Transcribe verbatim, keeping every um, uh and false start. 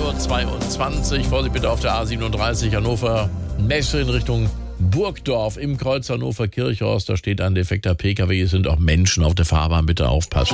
Uhr zweiundzwanzig. Vorsicht bitte auf der A siebenunddreißig Hannover Messe in Richtung Burgdorf im Kreuz Hannover Kirchhorst. Da steht ein defekter P K W. Es sind auch Menschen auf der Fahrbahn. Bitte aufpassen.